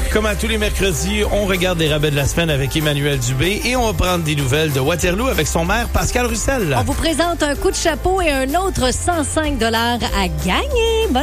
Comme à tous les mercredis, on regarde les rabais de la semaine avec Emmanuel Dubé et on va prendre des nouvelles de Waterloo avec son maire Pascal Russell. On vous présente un coup de chapeau et un autre 105 $ à gagner.